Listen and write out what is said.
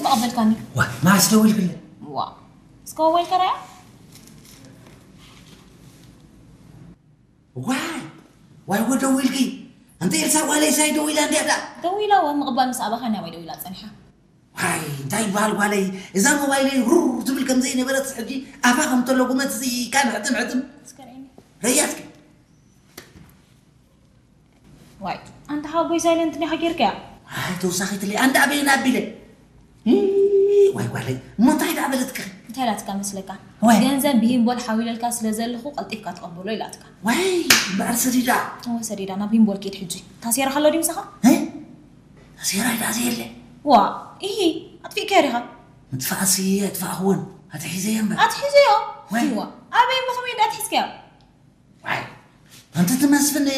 تقبلكني ما استويل كله سكويل كرايا واي ودويلكي انت إلسا ولا ساي دويلا نددا دويلا ومقبل مسابقة أنا ويدويلا صنحة واي انتي بالي إذا موبايلي رور تبل كم زي نبرت حجي أفهم تلو قمت زي كان عتم سكريني رياتك واي أنت حابوي سايلنتني حكيرك يا توسخت لي أنت أبينا بيلي واي ما انت هيدا عملتك انت لا تكمس لك جنزن بهم بول حاول الكاس لزلخو قلتك تقبلوا يلاتك واي بقى سديدا هو سديدا انا بهم بول كيد حجي تاسير خلو دي مسخه تاسير هيدا زيله وا ايه اطفي كارها متفاسي اتفاهون هتحيزي يمبا اتحيزيو ايوا ابي مخمي دا تحسكا واي انت تمسفني